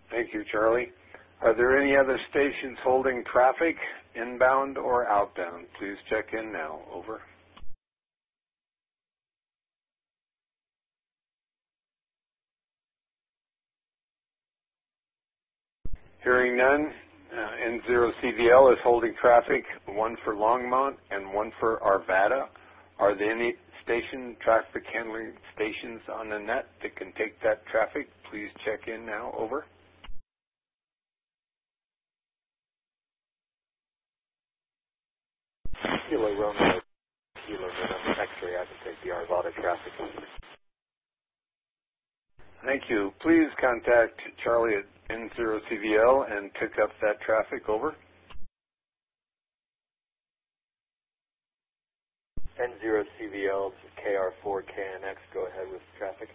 Thank you, Charlie. Are there any other stations holding traffic, inbound or outbound? Please check in now. Over. Hearing none, N0CVL is holding traffic, one for Longmont and one for Arvada. Are there any traffic handling stations on the net that can take that traffic? Please check in now. Over. Kilo Romeo, Kilo November X-ray, I can take the Arvada traffic. Thank you. Please contact Charlie at N0CVL and pick up that traffic. Over. N0CVL, KR4KNX, go ahead with traffic.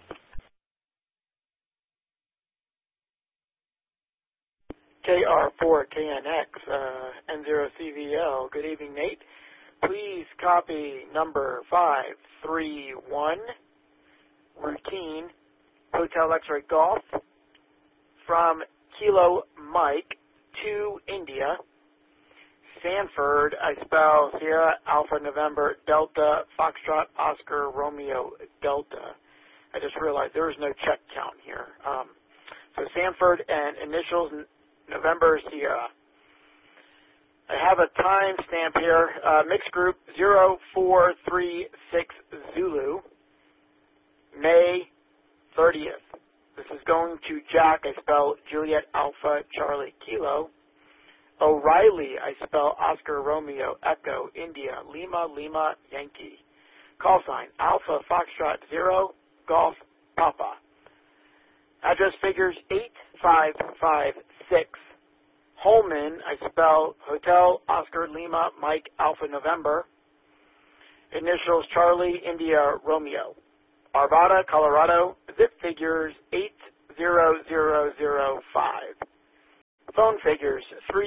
KR4KNX, N0CVL, good evening, Nate. Please copy number 531, routine, Hotel X-ray Golf, from Kilo Mike to India. Sanford, I spell Sierra Alpha November Delta Foxtrot Oscar Romeo Delta. I just realized there was no check count here. So Sanford and initials November Sierra. I have a time stamp here. Mixed group 0436 Zulu, May 30th. This is going to Jack. I spell Juliet Alpha Charlie Kilo. O'Reilly, I spell Oscar Romeo Echo India Lima Lima Yankee. Call sign Alpha Foxtrot 0 Golf Papa. Address figures 8556. Holman, I spell Hotel Oscar Lima Mike Alpha November. Initials Charlie India Romeo. Arvada, Colorado. Zip figures 80005. Phone figures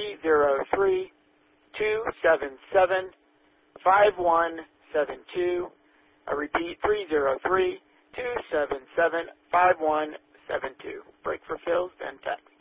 303-277-5172. I repeat, 303-277-5172. Break for fills, then text.